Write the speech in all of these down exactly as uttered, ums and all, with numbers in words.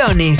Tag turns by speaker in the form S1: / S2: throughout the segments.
S1: Elecciones.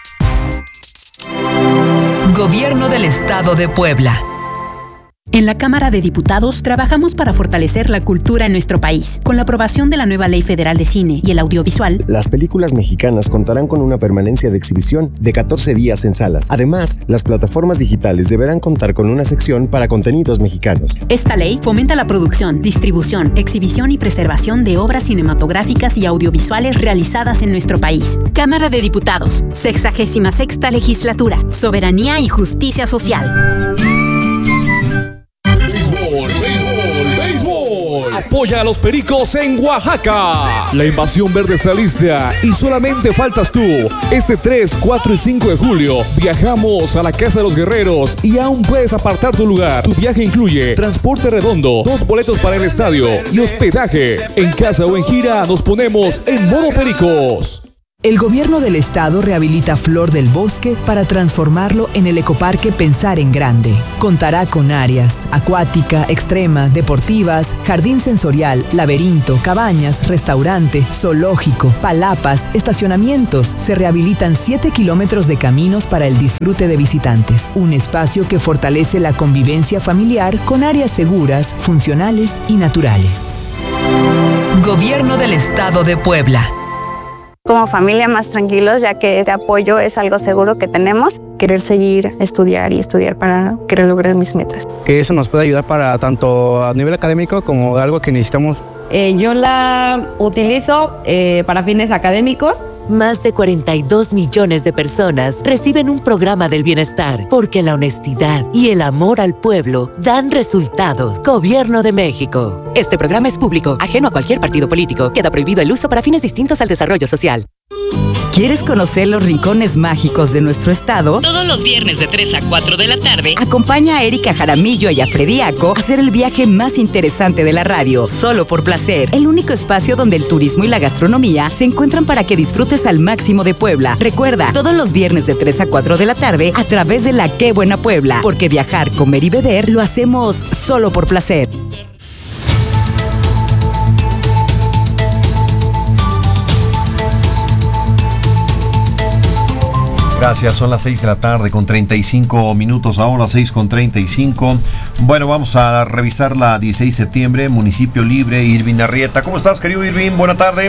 S1: Gobierno del Estado de Puebla.
S2: En la Cámara de Diputados trabajamos para fortalecer la cultura en nuestro país. Con la aprobación de la nueva Ley Federal de Cine y el Audiovisual,
S3: las películas mexicanas contarán con una permanencia de exhibición de catorce días en salas. Además, las plataformas digitales deberán contar con una sección para contenidos mexicanos.
S2: Esta ley fomenta la producción, distribución, exhibición y preservación de obras cinematográficas y audiovisuales realizadas en nuestro país. Cámara de Diputados, sexagésima sexta legislatura, soberanía y justicia social.
S4: Apoya a los Pericos en Oaxaca. La invasión verde está lista y solamente faltas tú. Este tres, cuatro y cinco de julio viajamos a la Casa de los Guerreros y aún puedes apartar tu lugar. Tu viaje incluye transporte redondo, dos boletos para el estadio y hospedaje. En casa o en gira nos ponemos en modo Pericos.
S1: El gobierno del estado rehabilita Flor del Bosque para transformarlo en el ecoparque Pensar en Grande. Contará con áreas acuática, extrema, deportivas, jardín sensorial, laberinto, cabañas, restaurante, zoológico, palapas, estacionamientos. Se rehabilitan siete kilómetros de caminos para el disfrute de visitantes. Un espacio que fortalece la convivencia familiar con áreas seguras, funcionales y naturales. Gobierno del Estado de Puebla.
S5: Como familia más tranquilos, ya que este apoyo es algo seguro que tenemos. Querer seguir, estudiar y estudiar para querer lograr mis metas.
S6: Que eso nos puede ayudar para tanto a nivel académico como algo que necesitamos.
S7: Eh, yo la utilizo eh, para fines académicos.
S8: Más de cuarenta y dos millones de personas reciben un programa del bienestar porque la honestidad y el amor al pueblo dan resultados. Gobierno de México. Este programa es público, ajeno a cualquier partido político. Queda prohibido el uso para fines distintos al desarrollo social.
S9: ¿Quieres conocer los rincones mágicos de nuestro estado?
S10: Todos los viernes de tres a cuatro de la tarde.
S9: Acompaña a Erika Jaramillo y a Frediaco a hacer el viaje más interesante de la radio, Solo por Placer. El único espacio donde el turismo y la gastronomía se encuentran para que disfrutes al máximo de Puebla. Recuerda, todos los viernes de tres a cuatro de la tarde a través de la Qué Buena Puebla. Porque viajar, comer y beber lo hacemos solo por placer.
S11: Gracias, son las seis de la tarde con treinta y cinco minutos, ahora seis con treinta y cinco. Bueno, vamos a revisar la dieciséis de septiembre, municipio libre, Irving Arrieta. ¿Cómo estás, querido Irving? Buena tarde.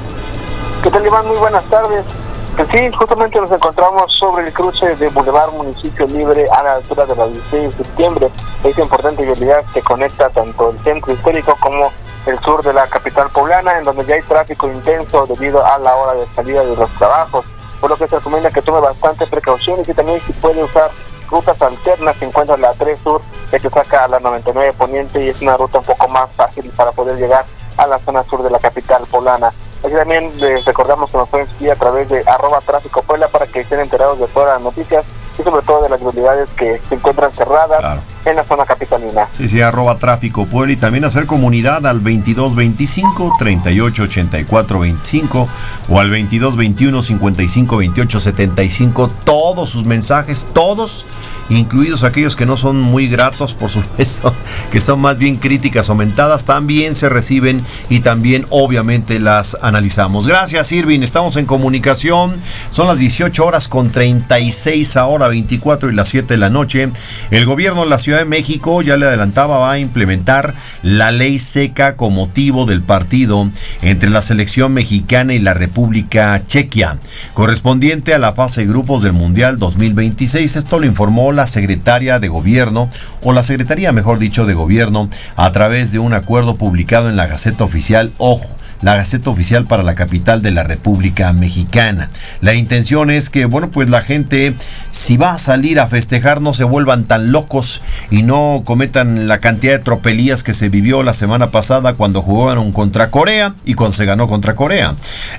S12: ¿Qué tal, Iván? Muy buenas tardes. Pues sí, justamente nos encontramos sobre el cruce de Boulevard Municipio Libre a la altura de la dieciséis de septiembre. Esta importante vialidad que conecta tanto el centro histórico como el sur de la capital poblana, en donde ya hay tráfico intenso debido a la hora de salida de los trabajos, por lo que se recomienda que tome bastante precauciones y también si puede usar rutas alternas. Se encuentra la tres Sur, que te saca a la noventa y nueve Poniente y es una ruta un poco más fácil para poder llegar a la zona sur de la capital poblana. Así también les recordamos que nos pueden seguir a través de arroba tráfico Puebla para que estén enterados de todas las noticias y sobre todo de las vialidades que se encuentran cerradas, claro, en la zona capitalina.
S11: Sí, sí, arroba tráfico Puebla y también hacer comunidad al veintidós veinticinco, treinta y ocho ochenta y cuatro veinticinco o al veintidós veintiuno, cincuenta y cinco veintiocho setenta y cinco. Todos sus mensajes, todos, incluidos aquellos que no son muy gratos, por supuesto, que son más bien críticas aumentadas, también se reciben y también obviamente las analizamos. Gracias, Irving, estamos en comunicación. Son las dieciocho horas con treinta y seis ahora, veinticuatro y las siete de la noche. El gobierno de la Ciudad de México, ya le adelantaba, va a implementar la ley seca con motivo del partido entre la selección mexicana y la República Chequia, correspondiente a la fase de grupos del Mundial dos mil veintiséis. Esto lo informó la secretaria de gobierno, o la secretaría mejor dicho de gobierno, a través de un acuerdo publicado en la Gaceta Oficial. Ojo, la Gaceta Oficial para la capital de la República Mexicana. La intención es que, bueno, pues la gente, si va a salir a festejar, no se vuelvan tan locos y no cometan la cantidad de tropelías que se vivió la semana pasada cuando jugaron contra Corea y cuando se ganó contra Corea.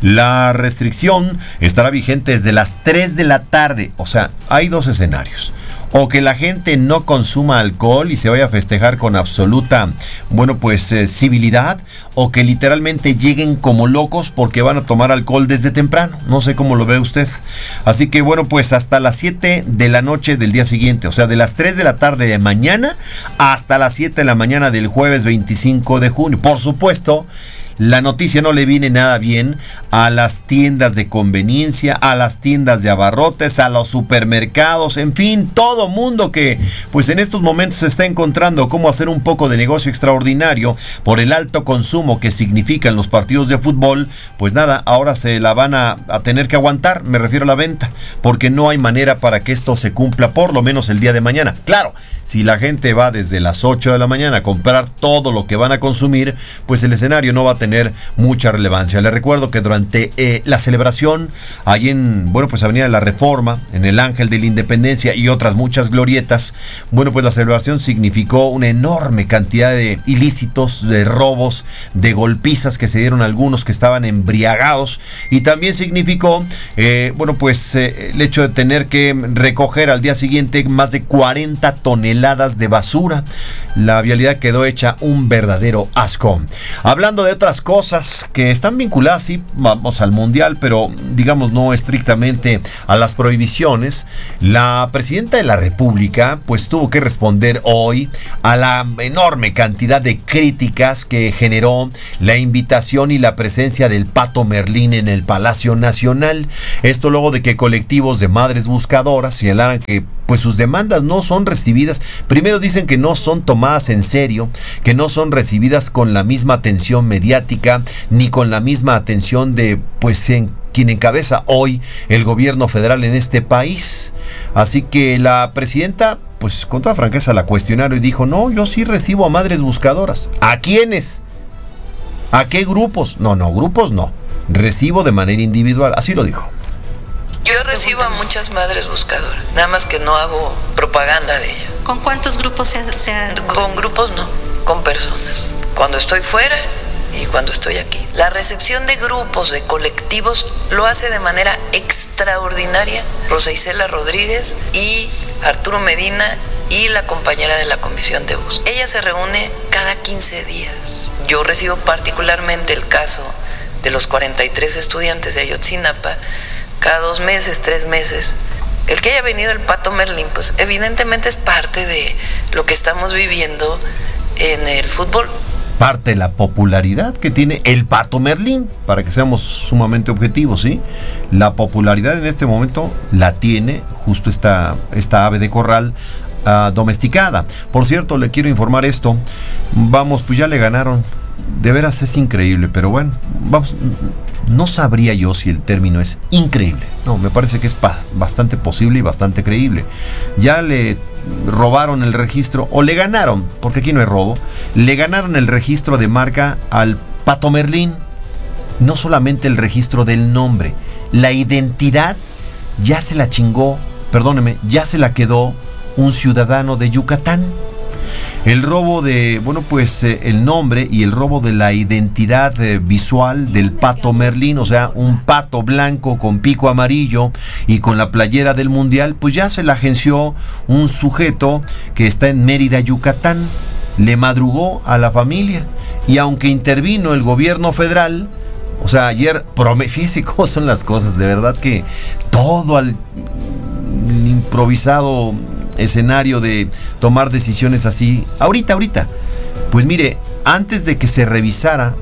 S11: La restricción estará vigente desde las tres de la tarde. O sea, hay dos escenarios. O que la gente no consuma alcohol y se vaya a festejar con absoluta, bueno, pues eh, civilidad, o que literalmente lleguen como locos porque van a tomar alcohol desde temprano. No sé cómo lo ve usted. Así que, bueno, pues hasta las siete de la noche del día siguiente, o sea, de las tres de la tarde de mañana hasta las siete de la mañana del jueves veinticinco de junio. Por supuesto, la noticia no le viene nada bien a las tiendas de conveniencia, a las tiendas de abarrotes, a los supermercados, en fin, todo mundo que pues en estos momentos se está encontrando cómo hacer un poco de negocio extraordinario por el alto consumo que significan los partidos de fútbol. Pues nada, ahora se la van a, a tener que aguantar, me refiero a la venta, porque no hay manera para que esto se cumpla por lo menos el día de mañana. Claro, si la gente va desde las ocho de la mañana a comprar todo lo que van a consumir, pues el escenario no va a tener mucha relevancia. Les recuerdo que durante eh, la celebración ahí en, bueno, pues Avenida de la Reforma, en el Ángel de la Independencia y otras muchas glorietas, bueno, pues la celebración significó una enorme cantidad de ilícitos, de robos, de golpizas que se dieron a algunos que estaban embriagados, y también significó, eh, bueno, pues eh, el hecho de tener que recoger al día siguiente más de cuarenta toneladas de basura. La vialidad quedó hecha un verdadero asco. Hablando de otras cosas que están vinculadas, sí, vamos al mundial, pero digamos no estrictamente a las prohibiciones, la presidenta de la República pues tuvo que responder hoy a la enorme cantidad de críticas que generó la invitación y la presencia del Pato Merlín en el Palacio Nacional. Esto luego de que colectivos de madres buscadoras señalaran que pues sus demandas no son recibidas. Primero dicen que no son tomadas en serio, que no son recibidas con la misma atención mediática, ni con la misma atención de pues en quien encabeza hoy el gobierno federal en este país. Así que la presidenta, pues con toda franqueza la cuestionaron y dijo, no, yo sí recibo a madres buscadoras. ¿A quiénes? ¿A qué grupos? No, no, grupos no. Recibo de manera individual, así lo dijo.
S13: Yo recibo a muchas madres buscadoras, nada más que no hago propaganda de ello.
S14: ¿Con cuántos grupos se, se ha...?
S13: Con grupos no, con personas. Cuando estoy fuera y cuando estoy aquí. La recepción de grupos, de colectivos, lo hace de manera extraordinaria Rosa Isela Rodríguez y Arturo Medina y la compañera de la comisión de bus. Ella se reúne cada quince días. Yo recibo particularmente el caso de los cuarenta y tres estudiantes de Ayotzinapa, cada dos meses, tres meses. El que haya venido el Pato Merlín, pues evidentemente es parte de lo que estamos viviendo en el fútbol.
S11: Parte de la popularidad que tiene el Pato Merlín, para que seamos sumamente objetivos, ¿sí? La popularidad en este momento la tiene justo esta, esta ave de corral uh, domesticada. Por cierto, le quiero informar esto. Vamos, pues ya le ganaron. De veras es increíble, pero bueno, vamos... No sabría yo si el término es increíble. No, me parece que es pa- bastante posible y bastante creíble. Ya le robaron el registro, o le ganaron, porque aquí no hay robo, le ganaron el registro de marca al Pato Merlín. No solamente el registro del nombre, la identidad ya se la chingó, perdóneme, ya se la quedó un ciudadano de Yucatán. El robo de, bueno, pues eh, el nombre y el robo de la identidad eh, visual del Pato Merlín, o sea, un pato blanco con pico amarillo y con la playera del mundial, pues ya se la agenció un sujeto que está en Mérida, Yucatán. Le madrugó a la familia, y aunque intervino el gobierno federal, o sea, ayer, fíjese cómo son las cosas, de verdad que todo al improvisado escenario de tomar decisiones así, ahorita, ahorita, pues mire, antes de que se revisara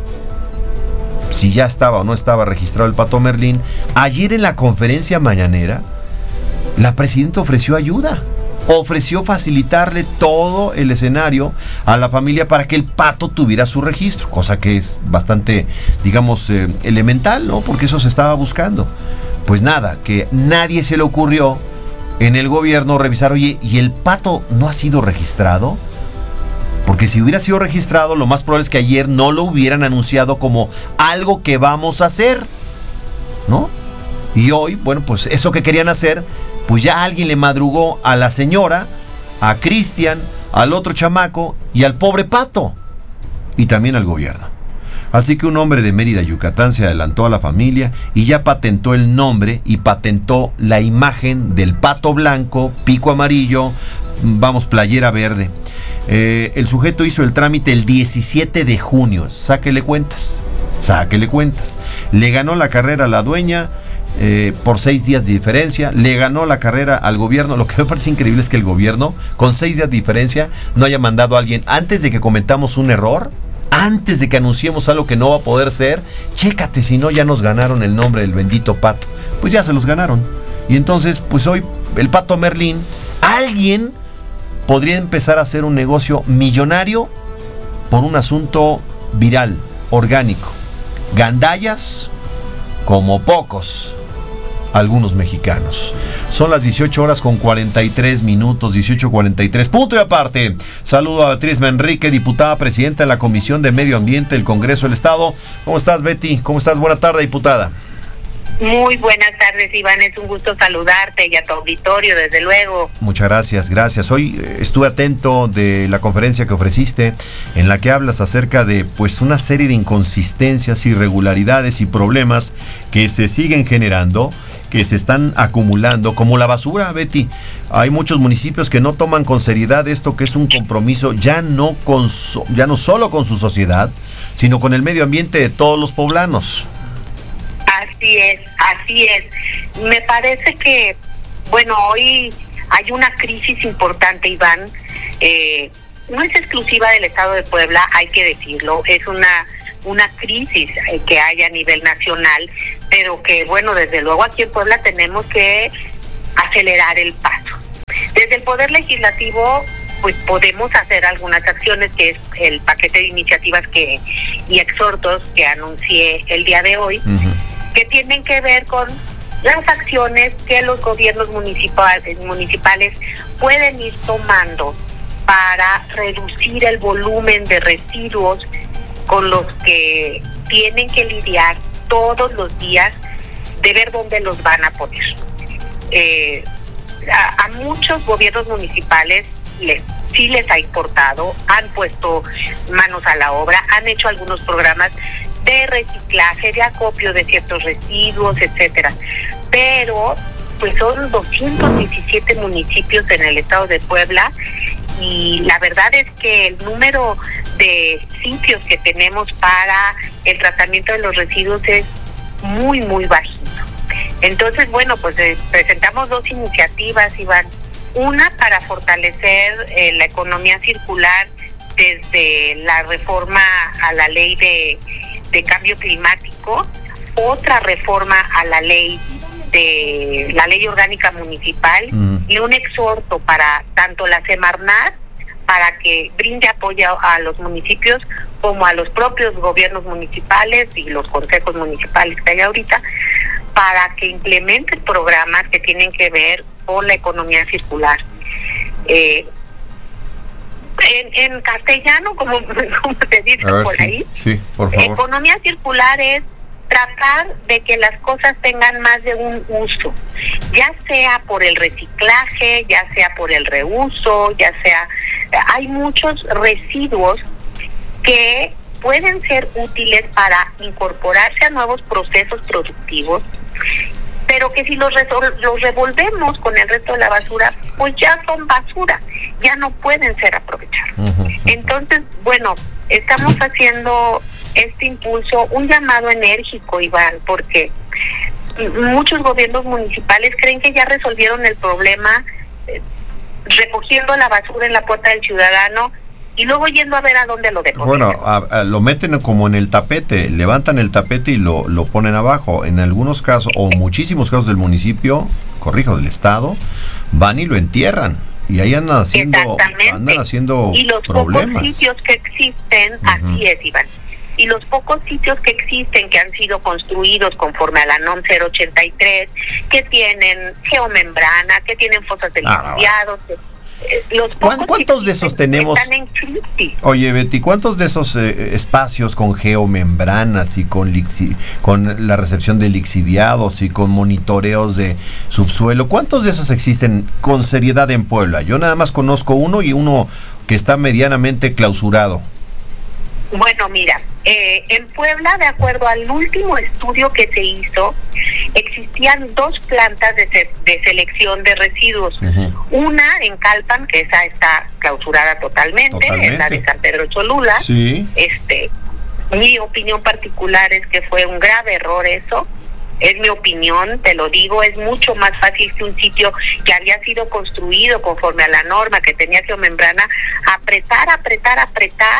S11: si ya estaba o no estaba registrado el Pato Merlín, ayer en la conferencia mañanera, la presidenta ofreció ayuda, ofreció facilitarle todo el escenario a la familia para que el Pato tuviera su registro, cosa que es bastante, digamos, eh, elemental, ¿no? Porque eso se estaba buscando. Pues nada, que nadie se le ocurrió en el gobierno revisar, oye, ¿y el Pato no ha sido registrado? Porque si hubiera sido registrado, lo más probable es que ayer no lo hubieran anunciado como algo que vamos a hacer, ¿no? Y hoy, bueno, pues eso que querían hacer, pues ya alguien le madrugó a la señora, a Cristian, al otro chamaco y al pobre Pato. Y también al gobierno. Así que un hombre de Mérida, Yucatán, se adelantó a la familia y ya patentó el nombre y patentó la imagen del pato blanco, pico amarillo, vamos, playera verde. Eh, el sujeto hizo el trámite el diecisiete de junio. Sáquele cuentas, sáquele cuentas. Le ganó la carrera a la dueña eh, por seis días de diferencia. Le ganó la carrera al gobierno. Lo que me parece increíble es que el gobierno, con seis días de diferencia, no haya mandado a alguien antes de que cometamos un error. antes de que anunciemos algo que no va a poder ser, chécate, si no ya nos ganaron el nombre del bendito pato. Pues ya se los ganaron. Y entonces, pues hoy el Pato Merlín, alguien podría empezar a hacer un negocio millonario por un asunto viral, orgánico. Gandallas como pocos algunos mexicanos. Son las dieciocho horas con cuarenta y tres minutos, dieciocho cuarenta y tres. Punto y aparte. Saludo a Beatriz Manrique, diputada presidenta de la Comisión de Medio Ambiente del Congreso del Estado. ¿Cómo estás, Betty? ¿Cómo estás? Buena tarde, diputada.
S15: Muy buenas tardes, Iván. Es un gusto saludarte y a tu auditorio, desde luego.
S11: Muchas gracias, gracias. Hoy eh, estuve atento de la conferencia que ofreciste, en la que hablas acerca de pues una serie de inconsistencias, irregularidades y problemas que se siguen generando, que se están acumulando, como la basura, Betty. Hay muchos municipios que no toman con seriedad esto, que es un compromiso ya no, con so, ya no solo con su sociedad, sino con el medio ambiente de todos los poblanos.
S15: Así es, así es. Me parece que, bueno, hoy hay una crisis importante, Iván. Eh, no es exclusiva del Estado de Puebla, hay que decirlo. Es una una crisis que hay a nivel nacional, pero que, bueno, desde luego aquí en Puebla tenemos que acelerar el paso. Desde el Poder Legislativo, pues podemos hacer algunas acciones, que es el paquete de iniciativas que y exhortos que anuncié el día de hoy. Uh-huh. Que tienen que ver con las acciones que los gobiernos municipales, municipales pueden ir tomando para reducir el volumen de residuos con los que tienen que lidiar todos los días, de ver dónde los van a poner. Eh, a, a muchos gobiernos municipales les, sí les ha importado, han puesto manos a la obra, han hecho algunos programas de reciclaje, de acopio de ciertos residuos, etcétera. Pero pues son doscientos diecisiete municipios en el estado de Puebla, y la verdad es que el número de sitios que tenemos para el tratamiento de los residuos es muy, muy bajito. Entonces, bueno, pues eh, presentamos dos iniciativas, Iván. Una para fortalecer eh, la economía circular desde la reforma a la ley de de cambio climático, otra reforma a la ley de la ley orgánica municipal, uh-huh. y un exhorto para tanto la Semarnat para que brinde apoyo a los municipios como a los propios gobiernos municipales y los consejos municipales que hay ahorita, para que implementen programas que tienen que ver con la economía circular. Eh, En, en castellano, como, como te dice por sí, ahí,
S11: sí, por favor.
S15: Economía circular es tratar de que las cosas tengan más de un uso, ya sea por el reciclaje, ya sea por el reuso, ya sea... Hay muchos residuos que pueden ser útiles para incorporarse a nuevos procesos productivos, pero que si los, resol- los revolvemos con el resto de la basura, pues ya son basura, ya no pueden ser aprovechados. Uh-huh. Entonces, bueno, estamos haciendo este impulso, un llamado enérgico, Iván, porque muchos gobiernos municipales creen que ya resolvieron el problema eh, recogiendo la basura en la puerta del ciudadano y luego yendo a ver a dónde lo depositan.
S11: Bueno, a, a, lo meten como en el tapete, levantan el tapete y lo, lo ponen abajo. En algunos casos, o muchísimos casos del municipio, corrijo, del estado, van y lo entierran. Y ahí andan haciendo, andan haciendo
S15: y los
S11: problemas.
S15: Pocos sitios que existen, uh-huh. así es, Iván. Y los pocos sitios que existen, que han sido construidos conforme a la NOM cero ochenta y tres, que tienen geomembrana, que tienen fosas de lixiviados, ah, los pocos
S11: ¿Cuántos de esos tenemos?
S15: Están en crisis.
S11: Oye, Betty, ¿cuántos de esos eh, espacios con geomembranas y con lixi, con la recepción de lixiviados y con monitoreos de subsuelo, cuántos de esos existen con seriedad en Puebla? Yo nada más conozco uno y uno que está medianamente clausurado.
S15: Bueno, mira, eh, en Puebla, de acuerdo al último estudio que se hizo, existían dos plantas de, se- de selección de residuos. Uh-huh. Una en Calpan, que esa está clausurada totalmente, totalmente. En la de San Pedro Cholula.
S11: Sí.
S15: Este, mi opinión particular es que fue un grave error eso. Es mi opinión, te lo digo, es mucho más fácil que un sitio que había sido construido conforme a la norma, que tenía geomembrana, apretar, apretar, apretar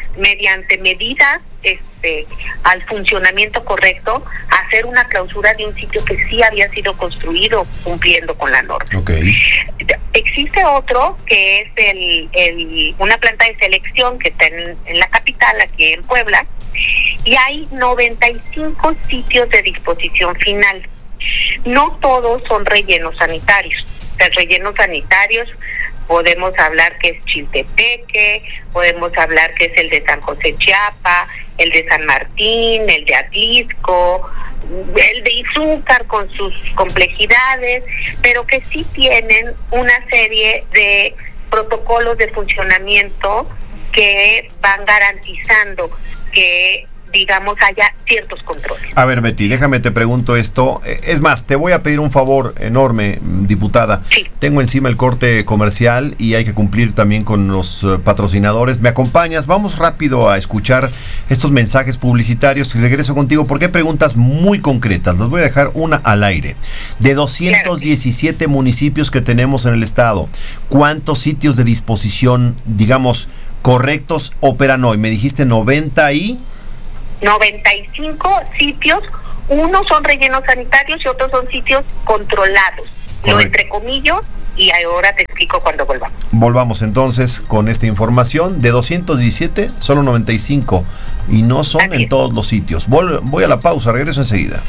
S15: mediante medidas este, al funcionamiento correcto, hacer una clausura de un sitio que sí había sido construido cumpliendo con la norma.
S11: Okay.
S15: Existe otro que es el, el una planta de selección que está en, en la capital, aquí en Puebla, y hay noventa y cinco sitios de disposición final. No todos son rellenos sanitarios. Los rellenos sanitarios podemos hablar que es Chiltepeque, podemos hablar que es el de San José Chiapa, el de San Martín, el de Atlisco, el de Izúcar con sus complejidades, pero que sí tienen una serie de protocolos de funcionamiento que van garantizando que, digamos, haya ciertos controles.
S11: A ver, Betty, déjame te pregunto esto. Es más, te voy a pedir un favor enorme, diputada.
S15: Sí.
S11: Tengo encima el corte comercial y hay que cumplir también con los uh, patrocinadores. ¿Me acompañas? Vamos rápido a escuchar estos mensajes publicitarios y regreso contigo porque hay preguntas muy concretas. Los voy a dejar una al aire. De doscientos diecisiete claro. municipios que tenemos en el estado, ¿cuántos sitios de disposición, digamos, correctos operan hoy? Me dijiste noventa y...
S15: noventa y cinco sitios, unos son rellenos sanitarios y otros son sitios controlados. Correcto. Lo entrecomillo y ahora te explico cuando volvamos. Volvamos
S11: entonces con esta información. De doscientos diecisiete, solo noventa y cinco y no son Así en es. todos los sitios. Vol- voy a la pausa, regreso enseguida.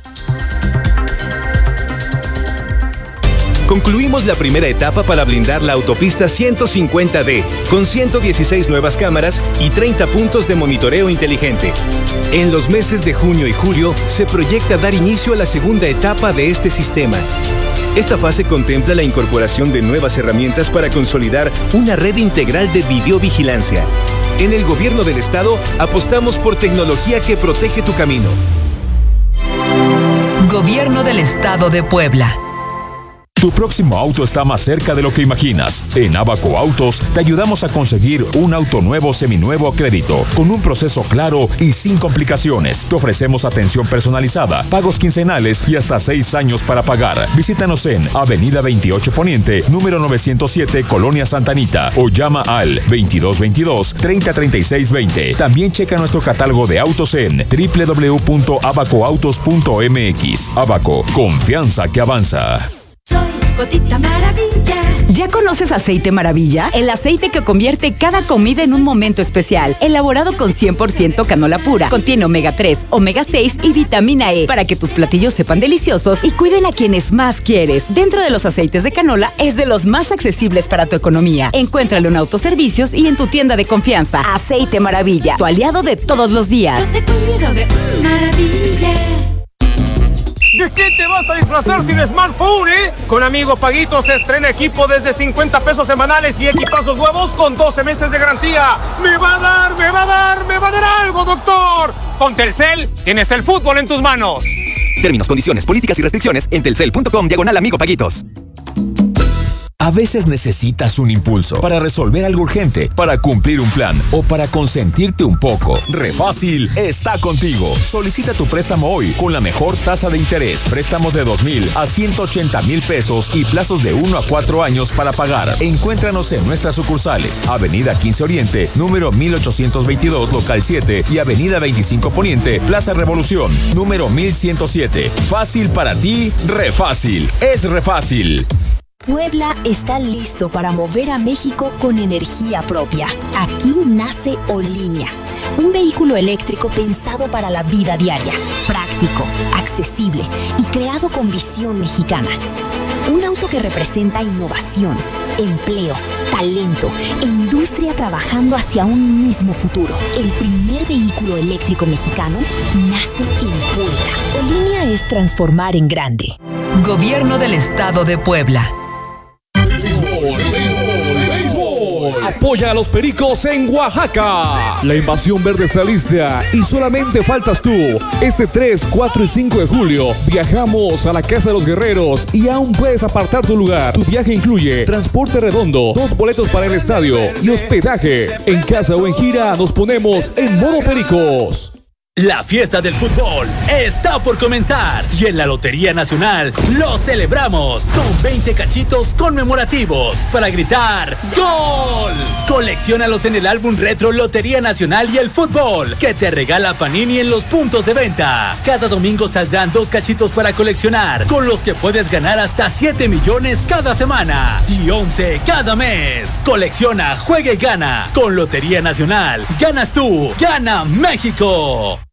S16: Concluimos la primera etapa para blindar la autopista ciento cincuenta D, con ciento dieciséis nuevas cámaras y treinta puntos de monitoreo inteligente. En los meses de junio y julio se proyecta dar inicio a la segunda etapa de este sistema. Esta fase contempla la incorporación de nuevas herramientas para consolidar una red integral de videovigilancia. En el gobierno del estado apostamos por tecnología que protege tu camino.
S1: Gobierno del Estado de Puebla.
S17: Tu próximo auto está más cerca de lo que imaginas. En Abaco Autos te ayudamos a conseguir un auto nuevo seminuevo a crédito, con un proceso claro y sin complicaciones. Te ofrecemos atención personalizada, pagos quincenales y hasta seis años para pagar. Visítanos en Avenida veintiocho Poniente, número novecientos siete, Colonia Santa Anita, o llama al veintidós veintidós, treinta treinta y seis veinte. También checa nuestro catálogo de autos en doble u doble u doble u punto abaco autos punto m x. Abaco, confianza que avanza.
S2: Gotita Maravilla. ¿Ya conoces Aceite Maravilla? El aceite que convierte cada comida en un momento especial. Elaborado con cien por ciento canola pura. Contiene omega tres, omega seis y vitamina E para que tus platillos sepan deliciosos y cuiden a quienes más quieres. Dentro de los aceites de canola es de los más accesibles para tu economía. Encuéntralo en autoservicios y en tu tienda de confianza. Aceite Maravilla, tu aliado de todos los días.
S18: De maravilla.
S19: ¿De qué te vas a disfrazar sin smartphone, eh? Con Amigo Paguito se estrena equipo desde cincuenta pesos semanales y equipazos nuevos con doce meses de garantía. ¡Me va a dar, me va a dar, me va a dar algo, doctor! Con Telcel tienes el fútbol en tus manos.
S20: Términos, condiciones, políticas y restricciones en telcel punto com diagonal Amigo Paguitos.
S17: A veces necesitas un impulso para resolver algo urgente, para cumplir un plan o para consentirte un poco. Refácil está contigo. Solicita tu préstamo hoy con la mejor tasa de interés. Préstamos de dos mil a ciento ochenta mil pesos y plazos de uno a cuatro años para pagar. Encuéntranos en nuestras sucursales. Avenida quince Oriente, número mil ochocientos veintidós, local siete, y Avenida veinticinco Poniente, Plaza Revolución, número mil ciento siete. Fácil para ti, Refácil. Es Refácil.
S21: Puebla está listo para mover a México con energía propia. Aquí nace Olinia, un vehículo eléctrico pensado para la vida diaria, práctico, accesible y creado con visión mexicana. Un auto que representa innovación, empleo, talento e industria trabajando hacia un mismo futuro. El primer vehículo eléctrico mexicano nace en Puebla. Olinia es transformar en grande.
S1: Gobierno del Estado de Puebla.
S4: Apoya a los Pericos en Oaxaca. La invasión verde está lista y solamente faltas tú. Este tres, cuatro y cinco de julio viajamos a la Casa de los Guerreros y aún puedes apartar tu lugar. Tu viaje incluye transporte redondo, dos boletos para el estadio y hospedaje. En casa o en gira nos ponemos en modo Pericos.
S3: La fiesta del fútbol está por comenzar y en la Lotería Nacional lo celebramos con veinte cachitos conmemorativos para gritar ¡Gol! Colecciónalos en el álbum retro Lotería Nacional y el fútbol que te regala Panini en los puntos de venta. Cada domingo saldrán dos cachitos para coleccionar, con los que puedes ganar hasta siete millones cada semana y once cada mes. Colecciona, juega y gana. Con Lotería Nacional, ganas tú, gana México.